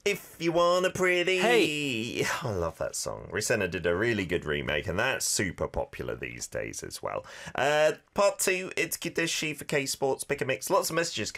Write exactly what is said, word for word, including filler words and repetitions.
If You Want a Pretty. Hey. I love that song. Rosanna did a really good remake, and that's super popular these days as well. Uh, part two, it's Kiteshi for K Sports Pick a Mix. Lots of messages